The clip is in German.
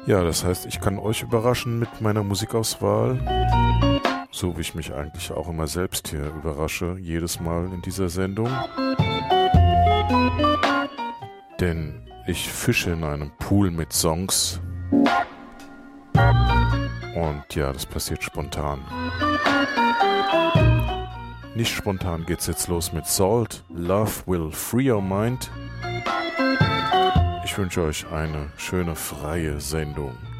Ja, das heißt, ich kann euch überraschen mit meiner Musikauswahl, so wie ich mich eigentlich auch immer selbst hier überrasche, jedes Mal in dieser Sendung. Denn ich fische in einem Pool mit Songs und ja, das passiert spontan. Nicht spontan geht's jetzt los mit Salt, Love Will Free Your Mind. Ich wünsche euch eine schöne freie Sendung.